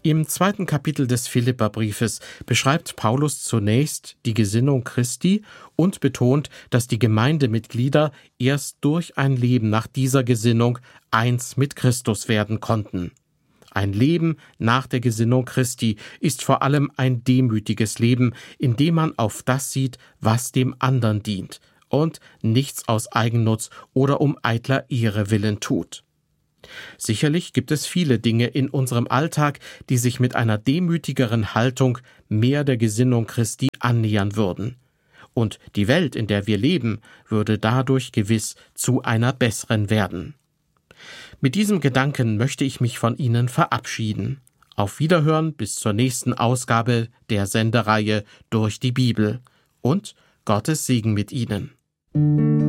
Im 2. Kapitel des Philipperbriefes beschreibt Paulus zunächst die Gesinnung Christi und betont, dass die Gemeindemitglieder erst durch ein Leben nach dieser Gesinnung eins mit Christus werden konnten. Ein Leben nach der Gesinnung Christi ist vor allem ein demütiges Leben, in dem man auf das sieht, was dem anderen dient und nichts aus Eigennutz oder um eitler Ehre willen tut. Sicherlich gibt es viele Dinge in unserem Alltag, die sich mit einer demütigeren Haltung mehr der Gesinnung Christi annähern würden. Und die Welt, in der wir leben, würde dadurch gewiss zu einer besseren werden. Mit diesem Gedanken möchte ich mich von Ihnen verabschieden. Auf Wiederhören bis zur nächsten Ausgabe der Sendereihe Durch die Bibel. Und Gottes Segen mit Ihnen.